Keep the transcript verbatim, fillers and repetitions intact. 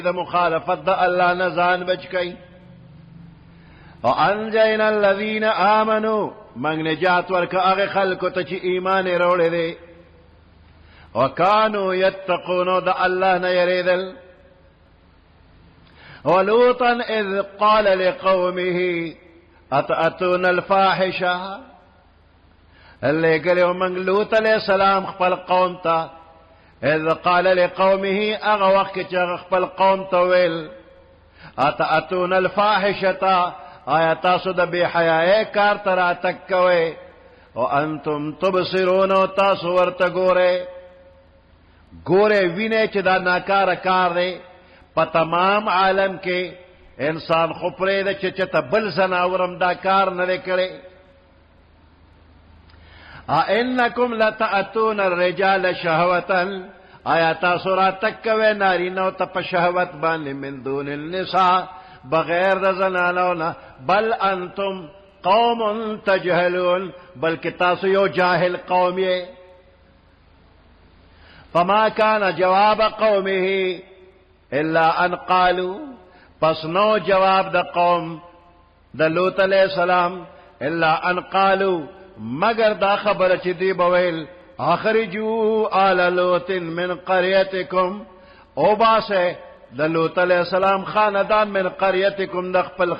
د مخالفت د الله نه ځان بچ کئ وانجینا الذین آمنوا منگ نجات ورک اغی خلکو تا چی ایمان روڑے دے وکانو یتقونو دا اللہ نیریدل ولوطا اذ قال لقومه اتأتون الفاحشہ اللي قالوا من لوط علیہ السلام خپل قوم تا اذ قال لقومه اغا وقت چا خپل قوم تویل اتأتون الفاحشتا آیا تاسو د بے حیاء کار ترا تک کوئے وانتم تبصرون تاسو ورته گورے گورے وینے چی دا ناکار کار دے پا تمام عالم کے انسان خپرے دا چی چتا بل زناورم دا کار ندے کرے اینکم لتأتون الرجال شہوتا آیا تاسو را تک کوئے ناری نو تا پا شہوت بانی من دون النساء بغیر دا زنانونا بل انتم قوم تجہلون بلکہ تاسو یو جاہل قوم یہ فما کان جواب قومه الا ان قالوا پس نو جواب دا قوم دا لوط علیہ السلام الا ان قالوا مگر دا خبر چی دی بویل اخرجو آل لوط من قریتکم او باسے دا لوط علیہ السلام خاندان من قریتکم دا خپل